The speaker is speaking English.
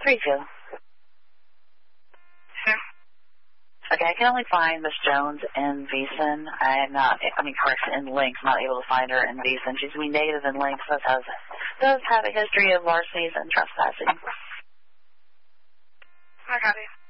3-2. Sure. Okay, I can only find Miss Jones in Beeson. In Links. I'm not able to find her in Beeson. She's going to be negative in Links. Does have a history of larcenies and trespassing. I copy.